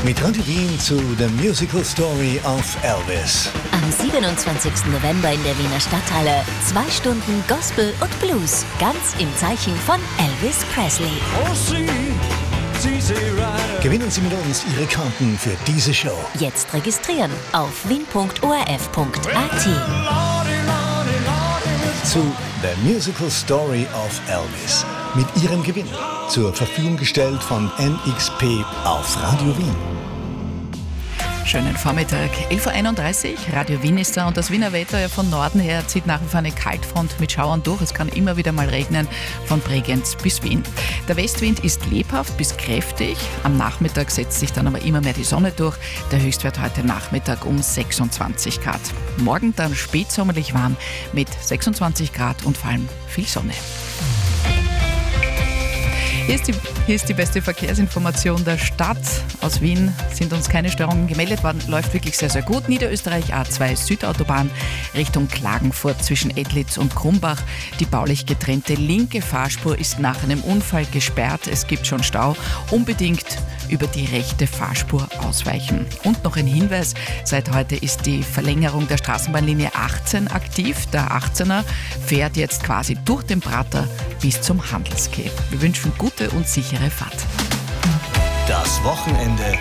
mit Radio Wien zu The Musical Story of Elvis. Am 27. November in der Wiener Stadthalle 2 Stunden Gospel und Blues, ganz im Zeichen von Elvis Presley. Gewinnen Sie mit uns Ihre Karten für diese Show. Jetzt registrieren auf wien.orf.at. Zu The Musical Story of Elvis. Mit Ihrem Gewinn. Zur Verfügung gestellt von NXP auf Radio Wien. Schönen Vormittag, 11.31 Uhr, Radio Wien ist da und das Wiener Wetter ja von Norden her zieht nach wie vor eine Kaltfront mit Schauern durch. Es kann immer wieder mal regnen, von Bregenz bis Wien. Der Westwind ist lebhaft bis kräftig. Am Nachmittag setzt sich dann aber immer mehr die Sonne durch. Der Höchstwert heute Nachmittag um 26 Grad. Morgen dann spätsommerlich warm mit 26 Grad und vor allem viel Sonne. Hier ist die beste Verkehrsinformation der Stadt. Aus Wien sind uns keine Störungen gemeldet worden. Läuft wirklich sehr, sehr gut. Niederösterreich A2 Südautobahn Richtung Klagenfurt zwischen Edlitz und Krumbach. Die baulich getrennte linke Fahrspur ist nach einem Unfall gesperrt. Es gibt schon Stau. Unbedingt über die rechte Fahrspur ausweichen. Und noch ein Hinweis, seit heute ist die Verlängerung der Straßenbahnlinie 18 aktiv. Der 18er fährt jetzt quasi durch den Prater bis zum Handelsquai. Wir wünschen gute und sichere Fahrt. Das Wochenende